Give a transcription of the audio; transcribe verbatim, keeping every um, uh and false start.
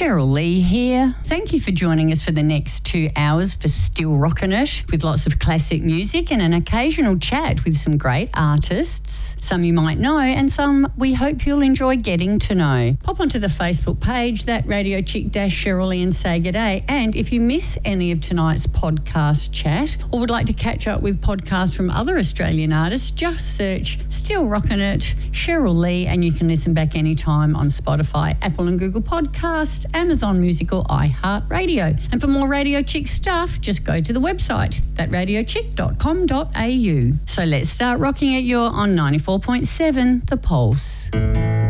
Cheryl Lee here. Thank you for joining us for the next two hours for Still Rockin' It, with lots of classic music and an occasional chat with some great artists. Some you might know and some we hope you'll enjoy getting to know. Pop onto the Facebook page, that Radio Chick dash Cheryl Lee, and say g'day. And if you miss any of tonight's podcast chat or would like to catch up with podcasts from other Australian artists, just search Still Rockin' It, Cheryl Lee, and you can listen back anytime on Spotify, Apple and Google Podcasts, Amazon Music or iHeartRadio. And for more Radio Chick stuff, just go to the website, that radio chick dot com dot a u. So let's start rocking it. You're on ninety-four point seven The Pulse.